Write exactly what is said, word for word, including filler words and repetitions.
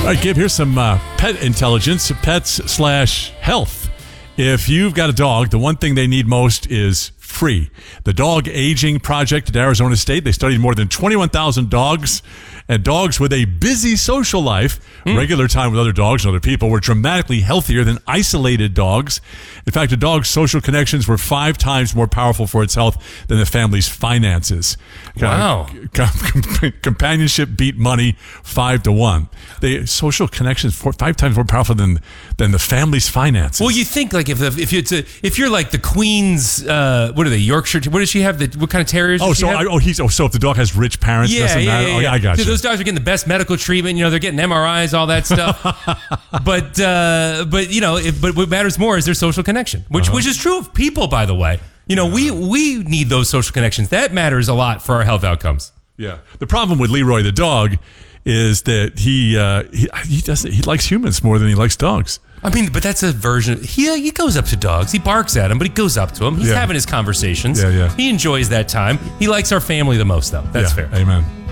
All right, Gabe, here's some uh, pet intelligence, pets slash health. If you've got a dog, the one thing they need most is free. The Dog Aging Project at Arizona State, they studied more than twenty-one thousand dogs, and dogs with a busy social life, mm. regular time with other dogs and other people, were dramatically healthier than isolated dogs. In fact, a dog's social connections were five times more powerful for its health than the family's finances. Wow. Com- com- companionship beat money five to one. The social connections four, five times more powerful than than the family's finances. Well, you think like if if it's a, if you're like the Queen's, uh, what are they, Yorkshire? What does she have? The, what kind of terriers? Oh, does she so have? I, oh, he's oh, so if the dog has rich parents, yeah, doesn't yeah, matter. yeah, Oh, yeah. I got you. Those dogs are getting the best medical treatment. You know, they're getting M R Is, all that stuff. but uh, but you know, if, but what matters more is their social connection, which Uh-huh. which is true of people, by the way. You know, we we need those social connections. That matters a lot for our health outcomes. Yeah. The problem with Leroy the dog is that he uh, he he doesn't he likes humans more than he likes dogs. I mean, but that's a version. He he goes up to dogs. He barks at them, but he goes up to them. He's Yeah. having his conversations. Yeah, yeah. He enjoys that time. He likes our family the most, though. That's Yeah, fair. Amen.